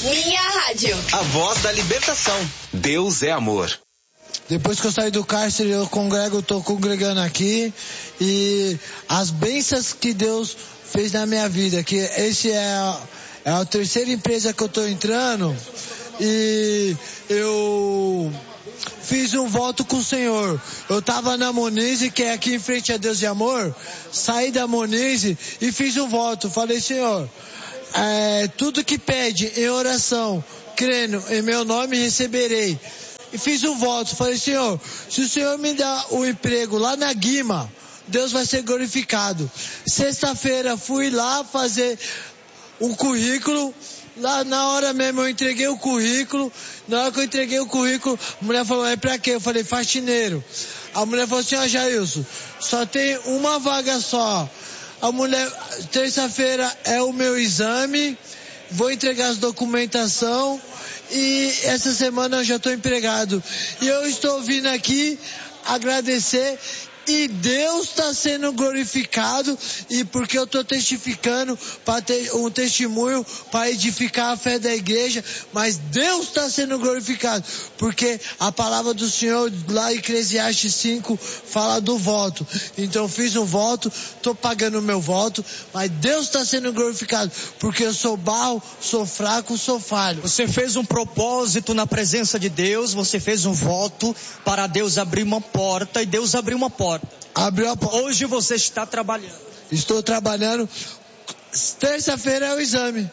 Minha rádio. A voz da libertação. Deus é amor. Depois que eu saí do cárcere, eu tô congregando aqui. E as bênçãos que Deus fez na minha vida, que esse é a terceira empresa que eu tô entrando. E eu fiz um voto com o Senhor. Eu tava na Monize, que é aqui em frente a Deus e Amor. Saí da Monize e fiz um voto. Falei, Senhor, tudo que pede em oração, crendo em meu nome, receberei. E fiz um voto. Falei, Senhor, se o Senhor me dá o emprego lá na Guima, Deus vai ser glorificado. Sexta-feira fui lá fazer um currículo. Lá na hora mesmo eu entreguei o currículo. Na hora que eu entreguei o currículo, a mulher falou, é pra quê? Eu falei, faxineiro. A mulher falou assim, Jailson, só tem uma vaga só. A mulher, terça-feira é o meu exame, vou entregar as documentação e essa semana eu já estou empregado. E eu estou vindo aqui agradecer. E Deus está sendo glorificado, e porque eu estou testificando para ter um testemunho para edificar a fé da igreja, mas Deus está sendo glorificado, porque a palavra do Senhor lá em Eclesiastes 5 fala do voto. Então eu fiz um voto, estou pagando o meu voto, mas Deus está sendo glorificado, porque eu sou barro, sou fraco, sou falho. Você fez um propósito na presença de Deus, você fez um voto para Deus abrir uma porta, e Deus abriu uma porta. Abriu a porta. Hoje você está trabalhando. Estou trabalhando. Terça-feira é o exame.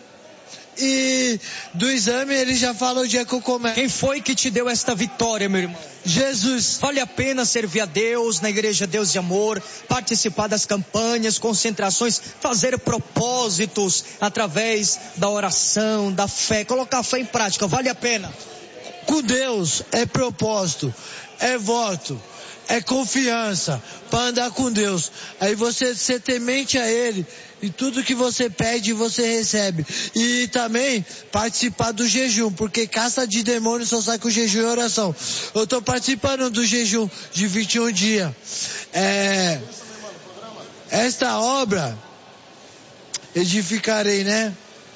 E do exame ele já fala o dia que eu começo. Quem foi que te deu esta vitória, meu irmão? Jesus. Vale a pena servir a Deus na igreja Deus de Amor, participar das campanhas, concentrações, fazer propósitos através da oração, da fé, colocar a fé em prática, vale a pena. Com Deus é propósito, é voto, é confiança para andar com Deus. Aí você ser temente a Ele e tudo que você pede você recebe. E também participar do jejum, porque caça de demônio só sai com jejum e oração. Eu estou participando do jejum de 21 dias. Esta obra edificarei, né?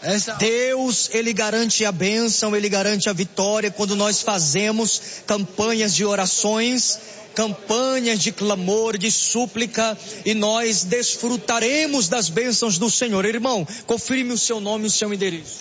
Deus, Ele garante a bênção, Ele garante a vitória quando nós fazemos campanhas de orações, campanhas de clamor, de súplica, e nós desfrutaremos das bênçãos do Senhor. Irmão, confirme o seu nome e o seu endereço.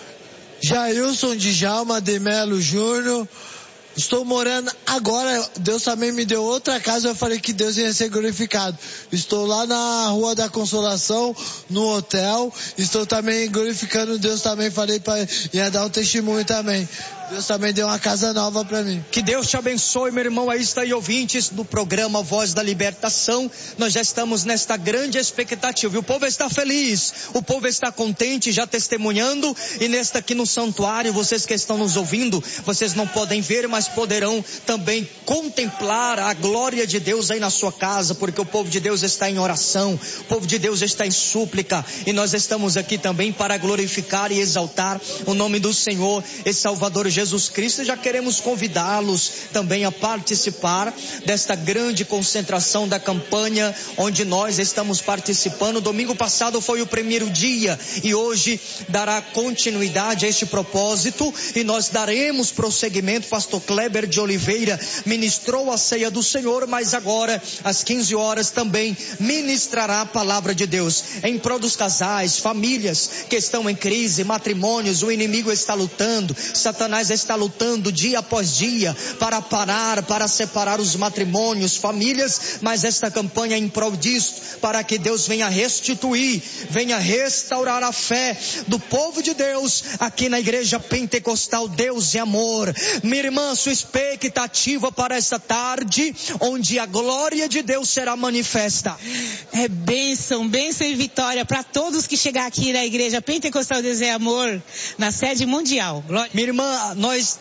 Jailson Djalma de Melo Júnior. Estou morando agora, Deus também me deu outra casa, eu falei que Deus ia ser glorificado. Estou lá na Rua da Consolação, no hotel, estou também glorificando Deus também, falei para ia dar um testemunho também. Deus também deu uma casa nova para mim. Que Deus te abençoe, meu irmão. Aí está aí, ouvintes do programa Voz da Libertação. Nós já estamos nesta grande expectativa. E o povo está feliz, o povo está contente, já testemunhando. E nesta aqui no santuário, vocês que estão nos ouvindo, vocês não podem ver, mas poderão também contemplar a glória de Deus aí na sua casa, porque o povo de Deus está em oração, o povo de Deus está em súplica. E nós estamos aqui também para glorificar e exaltar o nome do Senhor e Salvador Jesus Cristo. Já queremos convidá-los também a participar desta grande concentração da campanha onde nós estamos participando. Domingo passado foi o primeiro dia e hoje dará continuidade a este propósito e nós daremos prosseguimento. Pastor Kleber de Oliveira ministrou a ceia do Senhor, mas agora às 15 horas também ministrará a palavra de Deus em prol dos casais, famílias que estão em crise, matrimônios. O inimigo está lutando, Satanás está lutando dia após dia para parar, para separar os matrimônios, famílias, mas esta campanha é em prol disso, para que Deus venha restituir, venha restaurar a fé do povo de Deus aqui na igreja pentecostal Deus e Amor. Minha irmã, sua expectativa para esta tarde, onde a glória de Deus será manifesta. É bênção, bênção e vitória para todos que chegar aqui na igreja pentecostal Deus e Amor, na sede mundial. Minha irmã, nós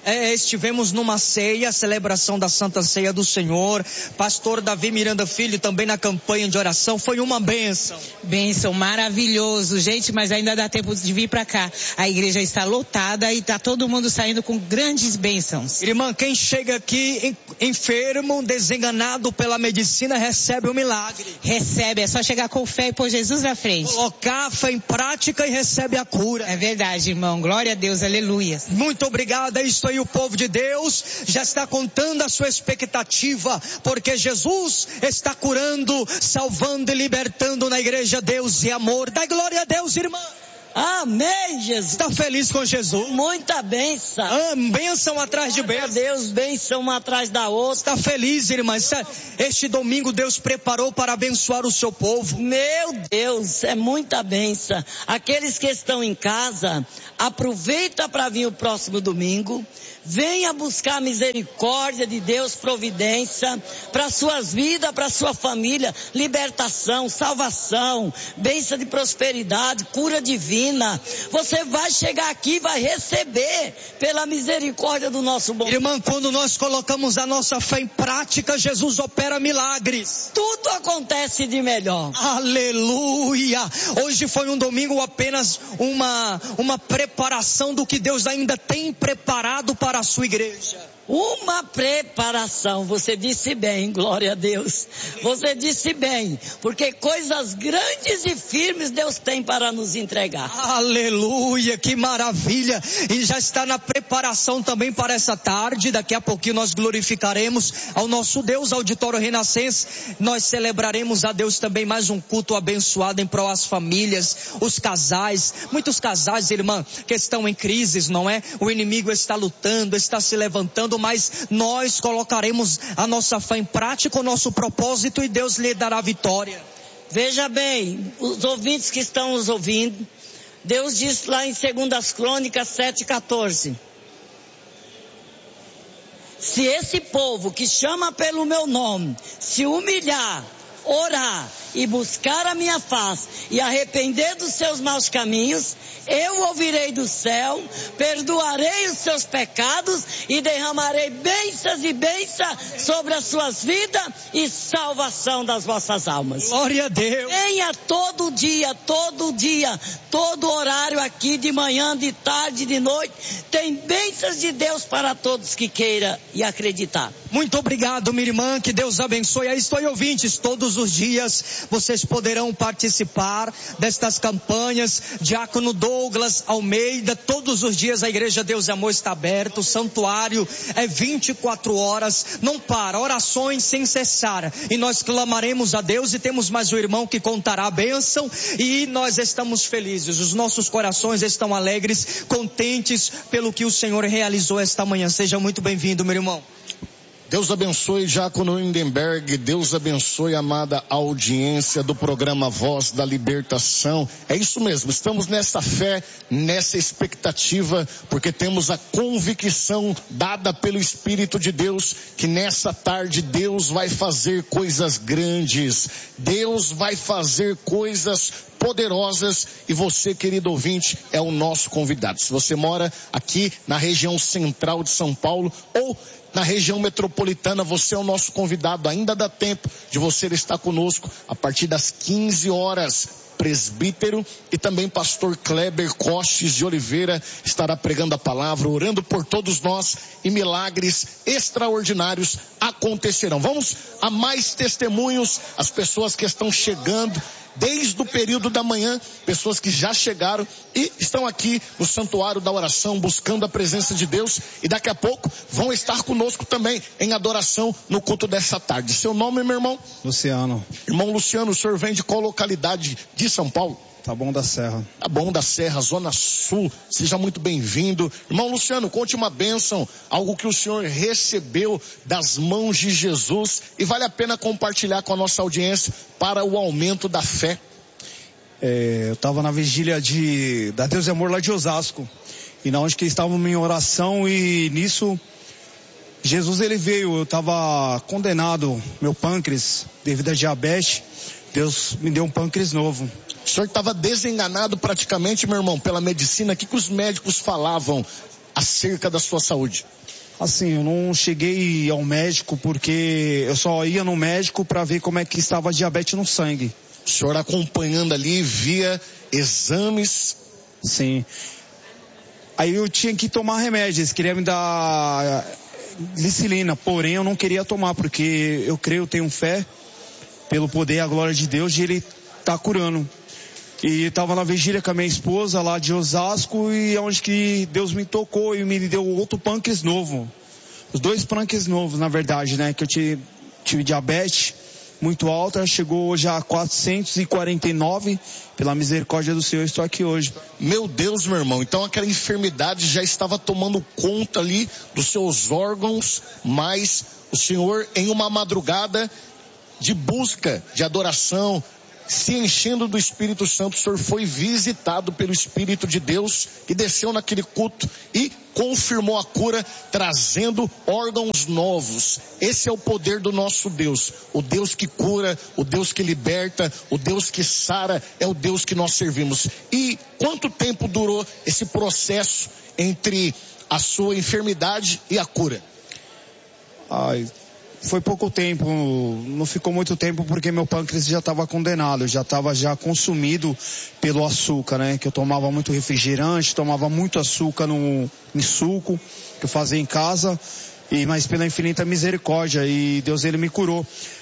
estivemos numa ceia, celebração da Santa Ceia do Senhor. Pastor Davi Miranda Filho também na campanha de oração. Foi uma bênção. Bênção, maravilhoso. Gente, mas ainda dá tempo de vir para cá. A igreja está lotada e está todo mundo saindo com grandes bênçãos. Irmã, quem chega aqui enfermo, desenganado pela medicina, recebe o milagre. Recebe, é só chegar com fé e pôr Jesus na frente. Colocar a fé em prática e recebe a cura. É verdade, irmão. Glória a Deus, aleluia. Muito obrigado, é isso aí. O povo de Deus já está contando a sua expectativa, porque Jesus está curando, salvando e libertando na igreja. Deus e amor. Dá glória a Deus, irmã. Amém, Jesus. Está feliz com Jesus? Muita bênção. Bênção atrás de bênção. Deus, bênção uma atrás da outra. Está feliz, irmã? Este domingo Deus preparou para abençoar o seu povo. Meu Deus, é muita bênção. Aqueles que estão em casa, aproveita para vir o próximo domingo. Venha buscar misericórdia de Deus, providência para suas vidas, para sua família, libertação, salvação, bênção de prosperidade, cura divina. Você vai chegar aqui e vai receber pela misericórdia do nosso bom. Irmã, quando nós colocamos a nossa fé em prática, Jesus opera milagres. Tudo acontece de melhor. Aleluia! Hoje foi um domingo apenas uma preparação do que Deus ainda tem preparado para a sua igreja. Uma preparação, você disse bem, glória a Deus. Você disse bem, porque coisas grandes e firmes Deus tem para nos entregar. Aleluia, que maravilha. E já está na preparação também para essa tarde. Daqui a pouquinho nós glorificaremos ao nosso Deus, Auditório Renascença. Nós celebraremos a Deus também mais um culto abençoado em prol às famílias, os casais. Muitos casais, irmã, que estão em crises, não é? O inimigo está lutando, está se levantando, mas nós colocaremos a nossa fé em prática, o nosso propósito, e Deus lhe dará vitória. Veja bem, os ouvintes que estão nos ouvindo, Deus diz lá em 2 Crônicas 7:14. Se esse povo que chama pelo meu nome se humilhar, orar e buscar a minha face e arrepender dos seus maus caminhos, eu ouvirei do céu, perdoarei os seus pecados e derramarei bênçãos e bênçãos sobre as suas vidas e salvação das vossas almas. Glória a Deus. Venha todo dia, todo horário aqui, de manhã, de tarde, de noite, tem bênçãos de Deus para todos que queiram e acreditar. Muito obrigado, minha irmã, que Deus abençoe. Aí estou, ouvintes, todos os dias vocês poderão participar destas campanhas. Diácono Douglas Almeida, todos os dias a Igreja Deus e Amor está aberta, o santuário é 24 horas, não para, orações sem cessar, e nós clamaremos a Deus, e temos mais um irmão que contará a bênção, e nós estamos felizes, os nossos corações estão alegres, contentes pelo que o Senhor realizou esta manhã. Seja muito bem-vindo, meu irmão. Deus abençoe, Diácono Lindenberg. Deus abençoe a amada audiência do programa Voz da Libertação. É isso mesmo, estamos nessa fé, nessa expectativa, porque temos a convicção dada pelo Espírito de Deus que nessa tarde Deus vai fazer coisas grandes, Deus vai fazer coisas poderosas, e você, querido ouvinte, é o nosso convidado. Se você mora aqui na região central de São Paulo ou na região metropolitana, você é o nosso convidado. Ainda dá tempo de você estar conosco a partir das 15 horas. Presbítero e também pastor Kleber Costes de Oliveira estará pregando a palavra, orando por todos nós, e milagres extraordinários acontecerão. Vamos a mais testemunhos, as pessoas que estão chegando desde o período da manhã, pessoas que já chegaram e estão aqui no Santuário da Oração buscando a presença de Deus, e daqui a pouco vão estar conosco também em adoração no culto dessa tarde. Seu nome, meu irmão? Luciano. Irmão Luciano, o senhor vem de qual localidade de São Paulo? Taboão da Serra. Taboão da Serra, Zona Sul. Seja muito bem-vindo. Irmão Luciano, conte uma bênção, algo que o senhor recebeu das mãos de Jesus e vale a pena compartilhar com a nossa audiência para o aumento da fé. Eu estava na vigília da Deus e Amor lá de Osasco, e na onde que estávamos em oração, e nisso Jesus ele veio. Eu estava condenado, meu pâncreas, devido a diabetes. Deus me deu um pâncreas novo. O senhor estava desenganado praticamente, meu irmão, pela medicina. O que os médicos falavam? acerca da sua saúde? Assim, eu não cheguei ao médico porque eu só ia no médico para ver como é que estava a diabetes no sangue. O senhor acompanhando ali via exames? Sim. Aí eu tinha que tomar remédio, eles queriam me dar glicilina, porém eu não queria tomar porque eu creio, tenho fé pelo poder e a glória de Deus de Ele tá curando. E estava na vigília com a minha esposa lá de Osasco e é onde que Deus me tocou e me deu outro pâncreas novo. Os 2 pâncreas novos, na verdade, né? Que eu tive diabetes muito alta, chegou hoje a 449, pela misericórdia do Senhor estou aqui hoje. Meu Deus, meu irmão, então aquela enfermidade já estava tomando conta ali dos seus órgãos, mas o Senhor em uma madrugada de busca, de adoração, se enchendo do Espírito Santo, o Senhor foi visitado pelo Espírito de Deus e desceu naquele culto e confirmou a cura, trazendo órgãos novos. Esse é o poder do nosso Deus, o Deus que cura, o Deus que liberta, o Deus que sara, é o Deus que nós servimos. E quanto tempo durou esse processo entre a sua enfermidade e a cura? Foi pouco tempo, não ficou muito tempo porque meu pâncreas já estava condenado, já estava consumido pelo açúcar, né? Que eu tomava muito refrigerante, tomava muito açúcar em suco que eu fazia em casa, mas pela infinita misericórdia e Deus ele me curou.